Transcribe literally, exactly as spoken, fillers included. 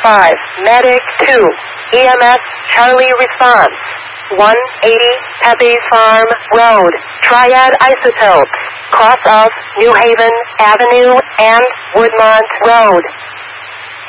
five, Medic two, E M S, Charlie response. one eighty, Pepe Farm Road, Triad Isotopes, cross of New Haven Avenue and Woodmont Road.